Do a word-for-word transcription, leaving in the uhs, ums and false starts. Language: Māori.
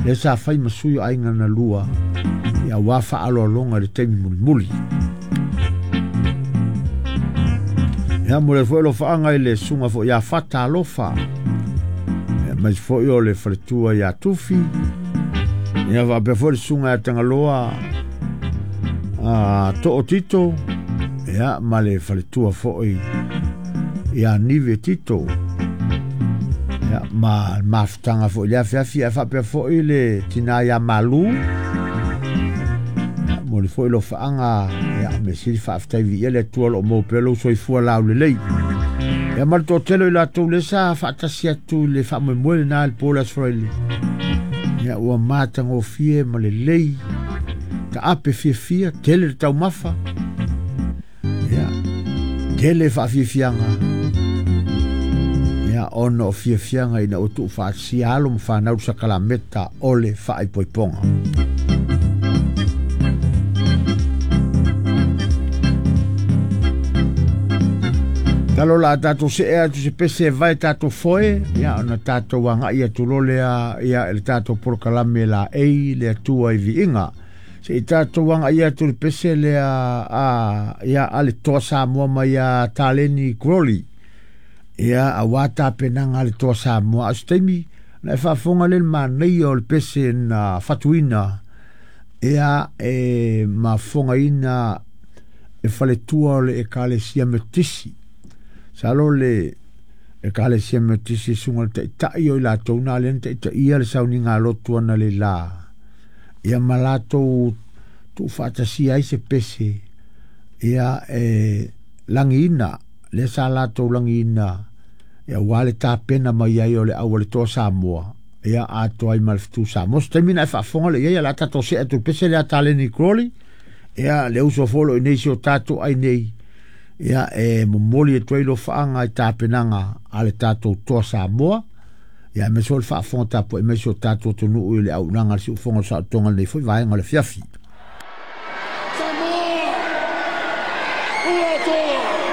le sa fai masui ai ngana lua ia wafa alo longa le temi muli muli ia mo le fuelo faanga i le sunga fo ia fata alofa ia mais fo io le fretua ia tufi ia va pe fo le sunga ia tangaloa a to o tito ia ma le fretua fo i ia nive tito ia ma maftanga fo ia fiafi ia fa pe fo i le tina ia malu mo le fo ilo faanga ia me sili fa aftai vi ia le tua lo mo pelo so i fua lau le lei ia mal to telo i la tau le sa fa atasia tu le fa mo mo na el polas froile ia ua matango fie ma le lei ta ape fie fie tele tau mafa ia tele fa fie fianga ia ono fie fianga ina o tu fa sialo mfa na usa kalameta ole fa ai poiponga talo la tato se ea tu se pese vai tato foe ia ona tato wanga ia tulole a ia el tato porkalame la ei le tua i viinga se tato wanga ia tu pese le a a ia ale toa Samoa ma ia taleni Crowley ia a wata penanga ale toa Samoa astemi na fa fonga le manei o le pese na fatuina ia e ma fonga ina e fale tua le e kale sia metisi salo le e kale sia metisi sunga te tai o la tona le te tai le sauninga lotu ana le la ia malato tu fata si ai se pese ia e langina le salato langina ia wale ta pena mai ai o le au le to Samoa ia ato ai malftu Samoa stemina fa fonga le ia la tato se tu pese le Taleni Crowley ia le uso folo nei so tato ai nei ia e momoli e tuelo faanga i tapenanga ale tato toa Samoa ia me sol fa fonta po e me so tato tonu le au nanga si fonga sa tonga le foi vai ngale fiafi Samoa! Ua toa!